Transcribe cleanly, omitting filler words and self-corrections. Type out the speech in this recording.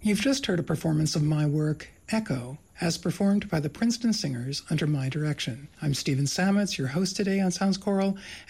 You've just heard a performance of my work, Echo, as performed by the Princeton Singers under my direction. I'm Stephen Sametz, your host today on Sounds Choral,